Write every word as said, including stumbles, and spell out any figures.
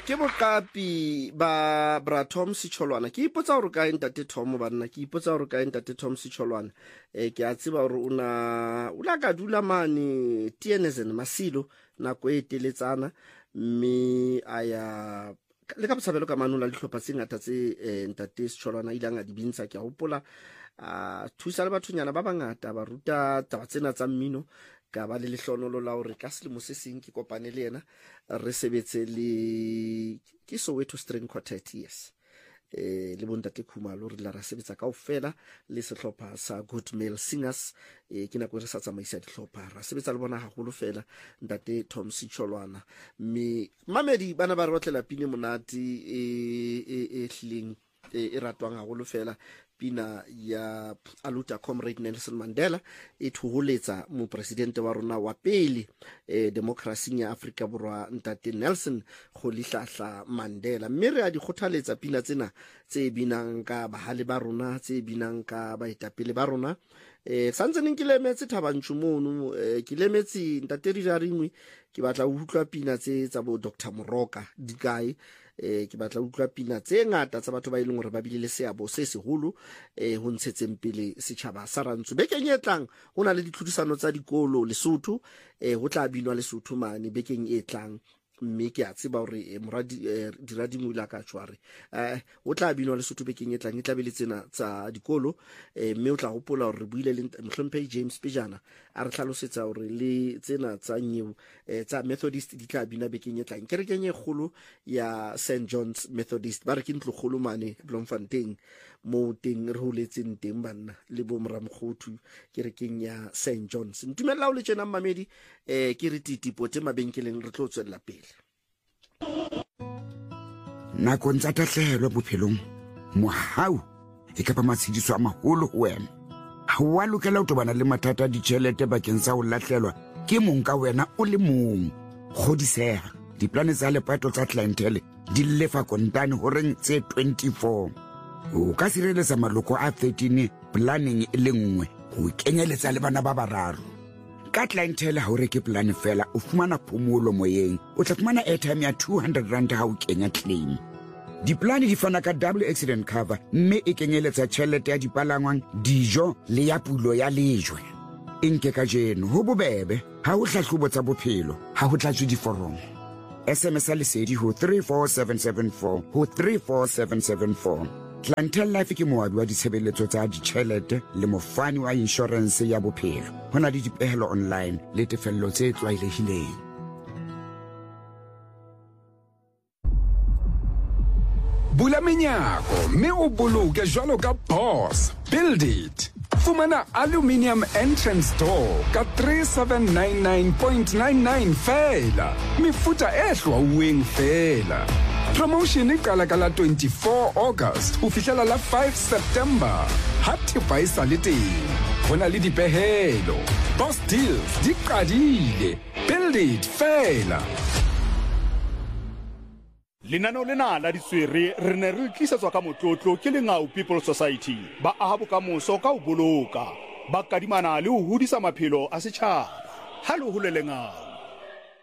ke bokapi ba bra Tom Sicholwana ke ipotsa gore ka ntate Tom banna ke ipotsa gore ka ntate Tom Sicholwana eh ke a tseba gore una ula ka dula mane T N S N Masilo na go eteletsana me aya le ka botshabelo ka manula le tlhopha tse ngata tse ntate Sicholwana ile nga di bintsa ke a hopola a thusa le bathunyana ba bangata ba ruta taba tsena tsa mmino ka ba le lehlonolo la hore ka selemo se seng ke kopane le yena re sebetse le ke Soweto String Quartet yes eh le bontate Khumalo re la ra sebetsa kaofela le sehlopha sa Good Male Singers eh ke na go re sa tsamaisa dihlopha ra sebetsa le bona haholo fela ntate Tom Sicholwana me mamedi bana ba re batlela pine monati e e hling e ratwang haholo fela pina ya aluta Comrade Nelson Mandela e thuholetsa mo presidente wa rona wa pele eh democracy ya Africa borwa ntate Nelson go lihlahla Mandela mme re a di khothaletsa pina tsena tse binang ka bahale ba rona tse binang ka baetapele ba rona eh santse ning ke lemetse Thabantsho mono ke lemetse ntate Rijaringwe ke batla o utlwa pina tse tsa bo Doctor Moroka di kae eh ke batla utlwa pina tse ngata tsa batho ba ileng gore ba bile le seabo se seholo eh ho ntshetseng pele setšhaba sa Rantsho bekeng e tlang hona le ditlhodisano tsa dikolo Lesotho eh ho tla binwa Lesotho mane bekeng e tlang mme ke a tseba hore moradi Diradimo ile ka tshware eh o tla binwa Lesotho bekeng e tlang e tla be le tsena tsa dikolo eh mme o tla hopola hore re buile le Mhlomphei James Pejana a re tlhalosetsa hore le tsena tsa nyew eh tsa Methodist di tla bina bekeng e tlang ke re kenye kholo ya Saint John's Methodist ba re ke ntlogolo mane Bloemfontein mo teng re holetseng teng banna le bo Moramkhothu ke re kenya Saint John's ntumela o le tsena mamedi eh ke re titipote mabenkeleng re tlo tswela pele na kontsa tahlelo bophelong mohau e ka ba matshidiso a maholo ho wena ha wa lokela ho tobana le mathata di tšhelete bakeng sa ho lahlelwa ke mong ka wena o le mong godiseha diplane tsa lepato tsa clientele di lefa kontane ho reng tse twenty-four o ka sireletsa maloko a thirteen planning e le nngwe ho kenyeletsa le bana ba bararo ka clientele ha o reke plan fela o fumana phomolo moyeng o tla fumana airtime ya two hundred rand ha o kenya claim diplane di fana ka double accident cover mme e kenyeletsa tšhelete ya dipalangwang dijo le ya pulo ya lejwe enke ka jeno ho bobebe ha o hlahlobo tsa bophelo ha ho tlatswe diforomo S M S a lesedi ho three four seven seven four ho three four seven seven four Clientele Life ke moabi wa ditshebeletso tsa ditšhelete le mofani wa insurance ya bophelo hona le dipehelo online le tefello tse tlwaelehileng bula menyako mme o boloke jwalo ka boss build it fumana aluminium entrance door ka three seven nine nine point nine nine fela mefuta e hlwauweng fela promotion e qala ka la twenty-four August ho fihlela la five September ha thepa e sa le teng hona le dipehelo boss deals di qadile build it fela Lenaneo lena la ditswere re ne re tlisetswa ka motlotlo ke Lengau People Society ba aha bokamoso ka ho boloka ba kadimana le ho hodisa maphelo a setjhaba ha le ho le Lengau